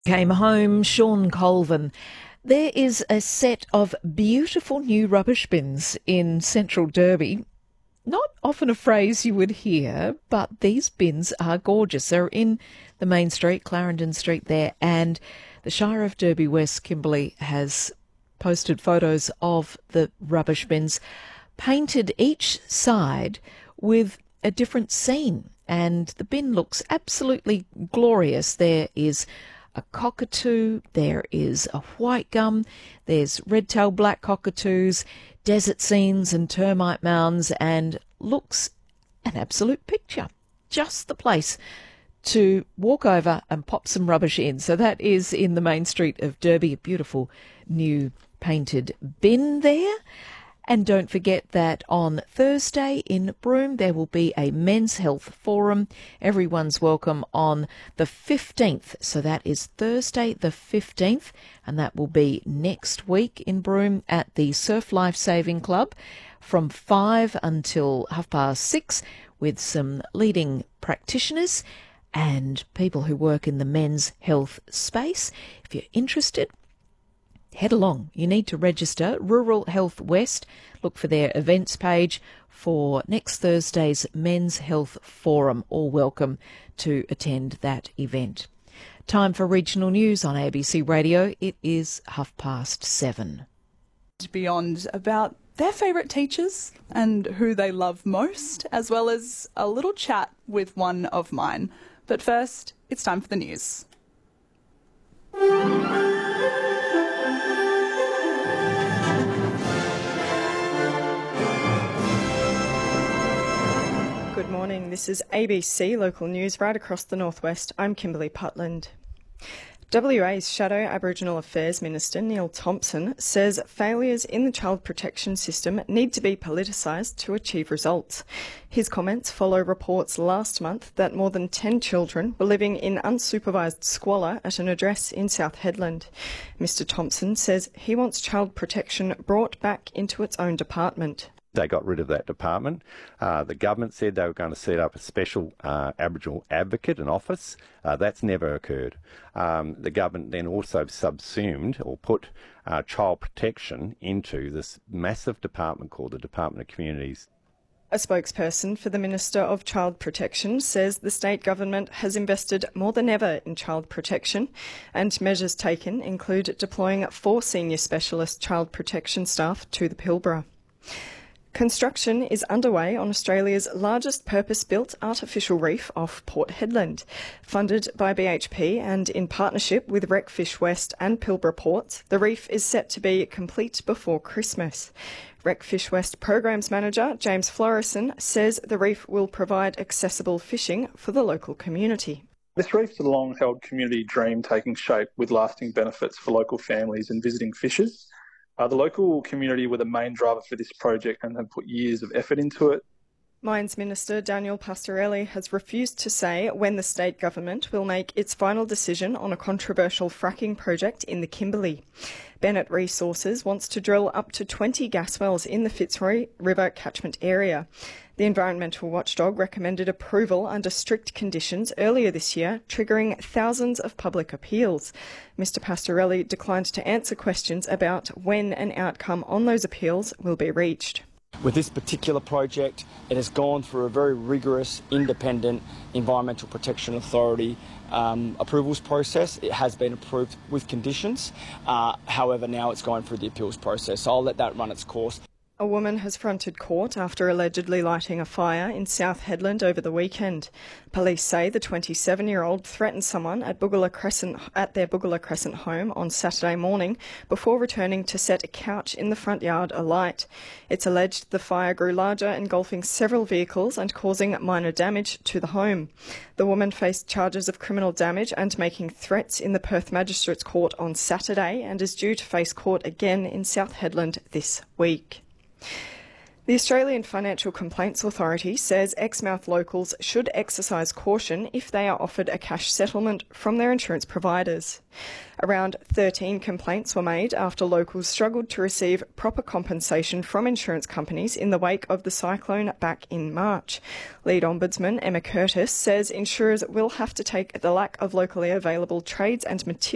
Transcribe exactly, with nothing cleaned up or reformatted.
Came home, Sean Colvin. There is a set of beautiful new rubbish bins in central Derby. Not often a phrase you would hear, but these bins are gorgeous. They're in the main street, Clarendon Street there, and the Shire of Derby West, Kimberley, has posted photos of the rubbish bins, painted each side with a different scene, and the bin looks absolutely glorious. There is a cockatoo, there is a white gum, there's red-tailed black cockatoos, desert scenes and termite mounds, and looks an absolute picture. Just the place to walk over and pop some rubbish in. So that is in the main street of Derby, a beautiful new painted bin there. And don't forget that on Thursday in Broome there will be a men's health forum. Everyone's welcome on the fifteenth. So that is Thursday the fifteenth, and that will be next week in Broome at the Surf Life Saving Club from five until half past six, with some leading practitioners and people who work in the men's health space. If you're interested, head along. You need to register. Rural Health West. Look for their events page for next Thursday's Men's Health Forum. All welcome to attend that event. Time for regional news on A B C Radio. It is half past seven. Beyond about their favourite teachers and who they love most, as well as a little chat with one of mine. But first, it's time for the news. Good morning, this is A B C Local News right across the northwest. I'm Kimberly Putland. W A's Shadow Aboriginal Affairs Minister Neil Thompson says failures in the child protection system need to be politicised to achieve results. His comments follow reports last month that more than ten children were living in unsupervised squalor at an address in South Hedland. Mister Thompson says he wants child protection brought back into its own department. They got rid of that department. Uh, the government said they were going to set up a special uh, Aboriginal advocate, an office. Uh, that's never occurred. Um, the government then also subsumed or put uh, child protection into this massive department called the Department of Communities. A spokesperson for the Minister of Child Protection says the state government has invested more than ever in child protection, and measures taken include deploying four senior specialist child protection staff to the Pilbara. Construction is underway on Australia's largest purpose-built artificial reef off Port Hedland. Funded by B H P and in partnership with Recfish West and Pilbara Ports, the reef is set to be complete before Christmas. Recfish West Programs Manager James Florison says the reef will provide accessible fishing for the local community. This reef is a long-held community dream taking shape with lasting benefits for local families and visiting fishers. Uh, the local community were the main driver for this project and have put years of effort into it. Mines Minister Daniel Pastorelli has refused to say when the state government will make its final decision on a controversial fracking project in the Kimberley. Bennett Resources wants to drill up to twenty gas wells in the Fitzroy River catchment area. The environmental watchdog recommended approval under strict conditions earlier this year, triggering thousands of public appeals. Mister Pastorelli declined to answer questions about when an outcome on those appeals will be reached. With this particular project, it has gone through a very rigorous, independent Environmental Protection Authority um, approvals process. It has been approved with conditions. Uh, however, now it's going through the appeals process. So I'll let that run its course. A woman has fronted court after allegedly lighting a fire in South Hedland over the weekend. Police say the twenty-seven-year-old threatened someone at Boogalla Crescent at their Boogalla Crescent home on Saturday morning before returning to set a couch in the front yard alight. It's alleged the fire grew larger, engulfing several vehicles and causing minor damage to the home. The woman faced charges of criminal damage and making threats in the Perth Magistrates Court on Saturday and is due to face court again in South Hedland this week. The Australian Financial Complaints Authority says Exmouth locals should exercise caution if they are offered a cash settlement from their insurance providers. Around thirteen complaints were made after locals struggled to receive proper compensation from insurance companies in the wake of the cyclone back in March. Lead Ombudsman Emma Curtis says insurers will have to take the lack of locally available trades and materials